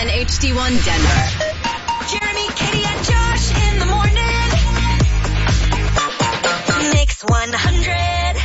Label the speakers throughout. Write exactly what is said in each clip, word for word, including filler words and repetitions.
Speaker 1: one H D one Denver.
Speaker 2: Jeremy, Katie, and Josh in the morning. Mix one hundred.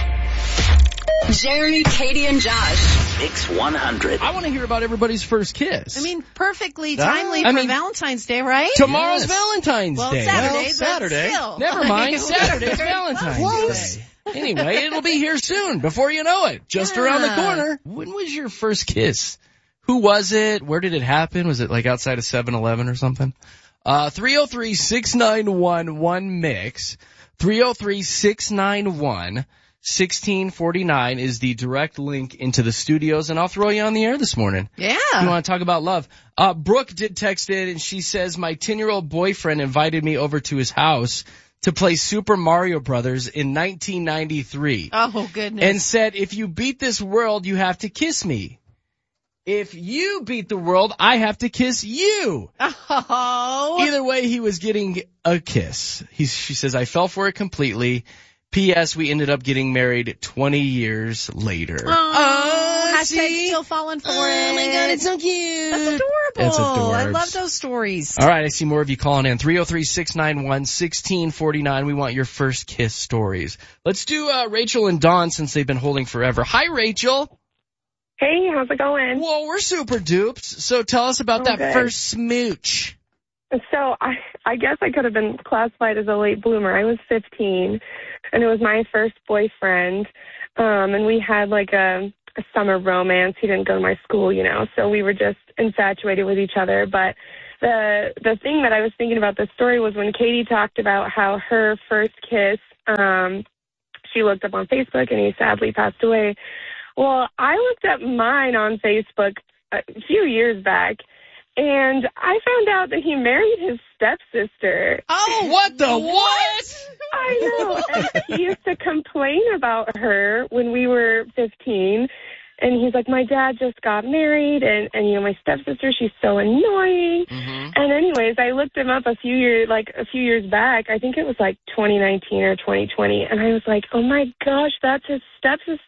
Speaker 1: Jeremy, Katie, and Josh.
Speaker 3: Mix one hundred.
Speaker 4: I want to hear about everybody's first kiss.
Speaker 5: I mean, perfectly timely
Speaker 4: I
Speaker 5: for
Speaker 4: mean,
Speaker 5: Valentine's Day, right?
Speaker 4: Tomorrow's
Speaker 3: Yes.
Speaker 4: Valentine's
Speaker 5: well,
Speaker 4: Day.
Speaker 5: it's Saturday,
Speaker 4: Well,
Speaker 5: but
Speaker 4: Saturday.
Speaker 5: still.
Speaker 4: Never mind. Saturday's Valentine's
Speaker 3: Close.
Speaker 4: Day. Anyway, it'll be here soon, before you know it. Just
Speaker 5: Yeah.
Speaker 4: around the corner. When was your first kiss? Who was it? Where did it happen? Was it like outside of seven eleven or something? Uh, three oh three, six nine one, one mix. three oh three, six nine one, one six four nine is the direct link into the studios, and I'll throw you on the air this morning.
Speaker 5: Yeah.
Speaker 4: You want to talk about love? Uh, Brooke did text in, and she says, my ten-year-old boyfriend invited me over to his house to play Super Mario Brothers in nineteen ninety-three.
Speaker 5: Oh, goodness.
Speaker 4: And said, if you beat this world, you have to kiss me. If you beat the world, I have to kiss you.
Speaker 5: Oh.
Speaker 4: Either way, he was getting a kiss. He's, she says, I fell for it completely. P S. We ended up getting married twenty years later.
Speaker 5: Oh, hashtag
Speaker 4: see?
Speaker 5: still falling for it.
Speaker 4: Oh my God, it's so cute.
Speaker 5: That's adorable.
Speaker 4: It's
Speaker 5: I
Speaker 4: adorbs.
Speaker 5: love those stories.
Speaker 4: All right, I see more of you calling in. three oh three, six nine one, one six four nine. We want your first kiss stories. Let's do uh, Rachel and Dawn since they've been holding forever. Hi, Rachel.
Speaker 6: Hey, how's it going?
Speaker 4: Whoa, we're super dupes. So tell us about that
Speaker 6: Okay.
Speaker 4: first smooch.
Speaker 6: So I, I guess I could have been classified as a late bloomer. I was fifteen, and it was my first boyfriend, um, and we had like a, a summer romance. He didn't go to my school, you know, so we were just infatuated with each other. But the the thing that I was thinking about this story was when Katie talked about how her first kiss, um, she looked up on Facebook, and he sadly passed away. Well, I looked up mine on Facebook a few years back, and I found out that he married his stepsister.
Speaker 5: Oh,
Speaker 4: What the what?
Speaker 6: I know. And he used to complain about her when we were fifteen. And he's like, my dad just got married, and, and you know, my stepsister, she's so annoying.
Speaker 4: Mm-hmm.
Speaker 6: And anyways, I looked him up a few years, like a few years back. I think it was like twenty nineteen or twenty twenty. And I was like, oh my gosh, that's his stepsister.